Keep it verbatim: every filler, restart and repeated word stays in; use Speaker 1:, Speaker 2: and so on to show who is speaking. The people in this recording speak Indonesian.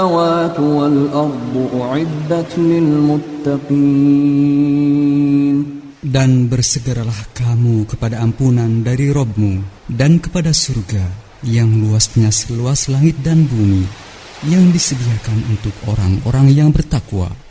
Speaker 1: Dan bersegeralah kamu kepada ampunan dari Rabb-Mu dan kepada surga yang luasnya seluas langit dan bumi, yang disediakan untuk orang-orang yang bertakwa.